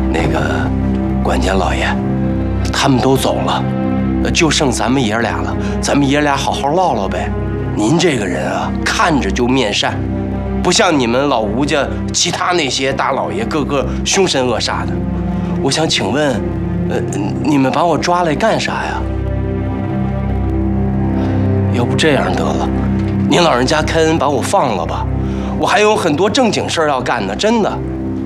那个管家老爷，他们都走了，就剩咱们爷俩了。咱们爷俩好好唠唠呗。您这个人啊，看着就面善，不像你们老吴家其他那些大老爷个个凶神恶煞的。我想请问，你们把我抓来干啥呀？要不这样得了，您老人家开恩把我放了吧，我还有很多正经事儿要干呢，真的。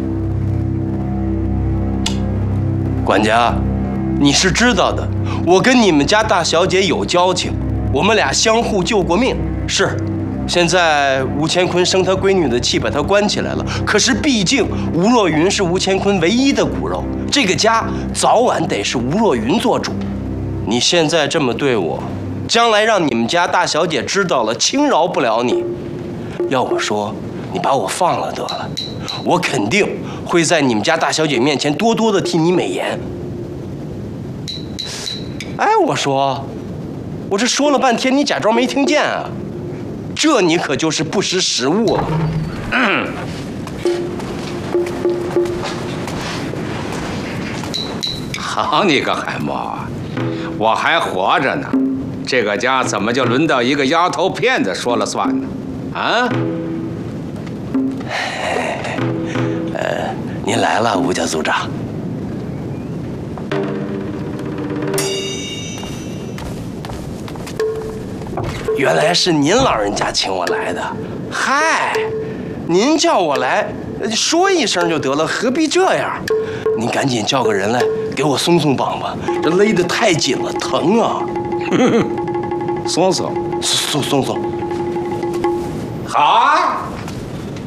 管家，你是知道的，我跟你们家大小姐有交情，我们俩相互救过命。是，现在吴乾坤生他闺女的气把他关起来了，可是毕竟吴若云是吴乾坤唯一的骨肉，这个家早晚得是吴若云做主。你现在这么对我，将来让你们家大小姐知道了，轻饶不了你。要我说，你把我放了得了，我肯定会在你们家大小姐面前多多的替你美言。哎，我说，我这说了半天，你假装没听见啊？这你可就是不识时务了。 好你个海默，我还活着呢，这个家怎么就轮到一个丫头片子说了算呢？啊？ 您来了，吴家族长。原来是您老人家请我来的。嗨，您叫我来，说一声就得了，何必这样？您赶紧叫个人来给我松松绑吧，这勒得太紧了，疼啊！ 松松， 松松， 好啊！